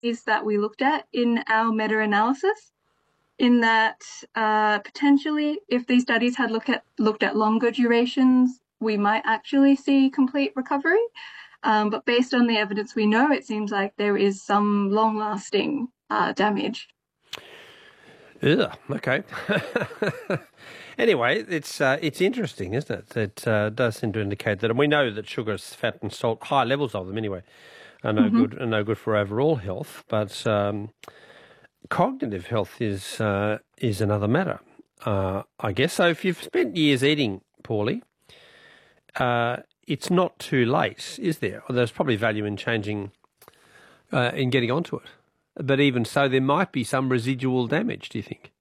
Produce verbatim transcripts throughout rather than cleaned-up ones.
is that we looked at in our meta-analysis, in that uh, potentially if these studies had look at, looked at longer durations, we might actually see complete recovery. Um, but based on the evidence we know, it seems like there is some long-lasting uh, damage. Yeah, okay. Anyway, it's uh, it's interesting, isn't it? It uh, does seem to indicate that, and we know that sugar, fat and salt, high levels of them anyway, are no mm-hmm. good are no good for overall health. But um, cognitive health is uh, is another matter, uh, I guess. So if you've spent years eating poorly, uh, it's not too late, is there? Or there's probably value in changing, uh, in getting onto it. But even so, there might be some residual damage, do you think?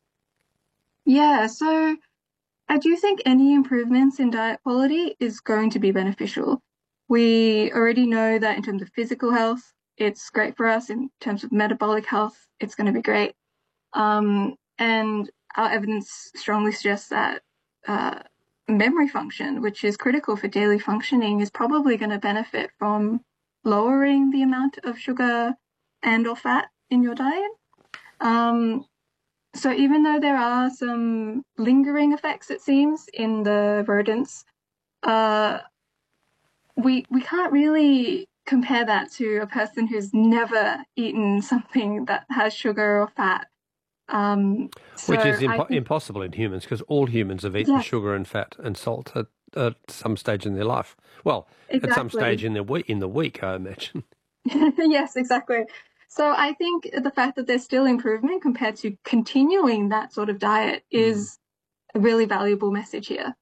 Yeah, so I do think any improvements in diet quality is going to be beneficial. We already know that in terms of physical health, it's great for us. In terms of metabolic health, it's going to be great. Um, and our evidence strongly suggests that uh, memory function, which is critical for daily functioning, is probably going to benefit from lowering the amount of sugar and or fat in your diet. Um, so even though there are some lingering effects, it seems, in the rodents, uh, we we can't really compare that to a person who's never eaten something that has sugar or fat. Um, so Which is impo- think, impossible in humans, because all humans have eaten yes. sugar and fat and salt at, at some stage in their life. Well, exactly. At some stage in the week, in the week, I imagine. Yes, exactly. So I think the fact that there's still improvement compared to continuing that sort of diet is mm. a really valuable message here.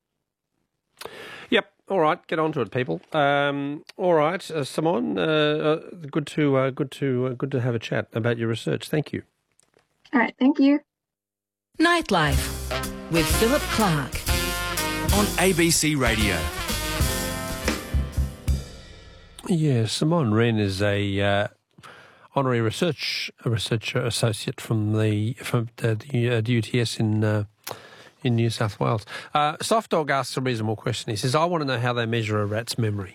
Yep. All right. Get on to it, people. Um, all right, uh, Simone. Uh, uh, good to uh, good to uh, good to have a chat about your research. Thank you. All right. Thank you. Nightlife with Philip Clark on A B C Radio. Yeah, Simone Wren is a uh, honorary research a research associate from the from the, the uh, U T S in uh, in New South Wales. Uh, Soft Dog asks a reasonable question. He says, "I want to know how they measure a rat's memory."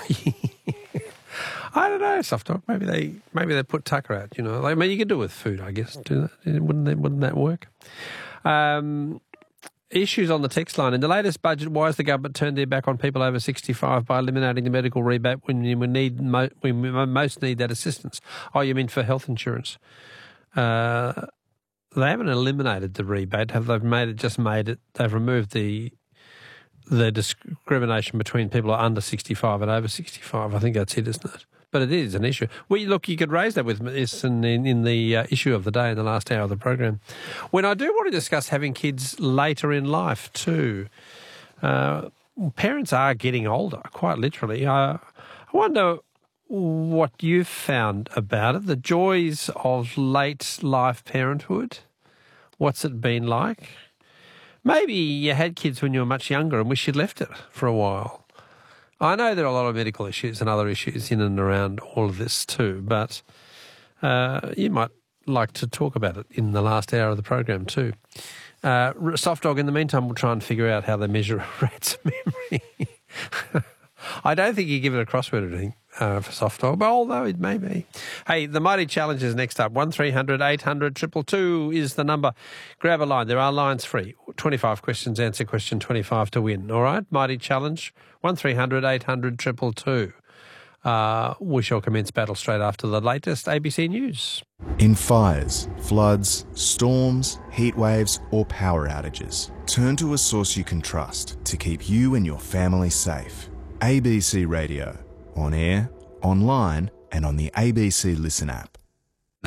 I don't know, Soft Dog. Maybe they maybe they put Tucker out. You know, like, I mean, you could do it with food, I guess. Do that? Wouldn't they, wouldn't that work? Um, Issues on the text line. In the latest budget, why has the government turned their back on people over sixty-five by eliminating the medical rebate when we need mo- we most need that assistance? Oh, you mean for health insurance? Uh, they haven't eliminated the rebate. Have they made it? Just made it? They've removed the the discrimination between people who are under sixty-five and over sixty-five. I think that's it, isn't it? But it is an issue. Well, look, you could raise that with us in, in, in the uh, issue of the day in the last hour of the program. When I do want to discuss having kids later in life too, uh, parents are getting older, quite literally. Uh, I wonder what you've found about it, the joys of late life parenthood. What's it been like? Maybe you had kids when you were much younger and wish you'd left it for a while. I know there are a lot of medical issues and other issues in and around all of this too, but uh, you might like to talk about it in the last hour of the program too. Uh, Soft Dog, in the meantime, we'll try and figure out how they measure a rat's memory. I don't think you give it a crossword or anything uh, for Soft Dog, but although it may be. Hey, the Mighty Challenge is next up. one three hundred eight hundred two two two is the number. Grab a line. There are lines free. twenty-five questions, answer question twenty-five to win. All right? Mighty Challenge, one three hundred eight hundred two two two. Uh, we shall commence battle straight after the latest A B C News. In fires, floods, storms, heat waves or power outages, turn to a source you can trust to keep you and your family safe. A B C Radio. On air, online and on the A B C Listen app.